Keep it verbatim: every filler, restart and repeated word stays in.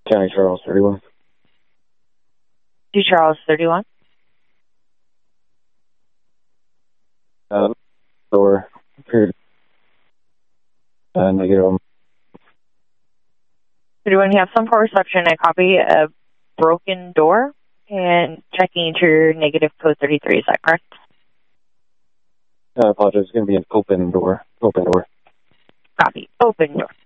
County Charles thirty-one. To Charles thirty-one. Uh, door. Appeared. Uh, negative. thirty-one, you have some poor reception. I copy a broken door and checking into your negative code thirty-three. Is that correct? I apologize. It's going to be an open door. Open door. Copy. Open door.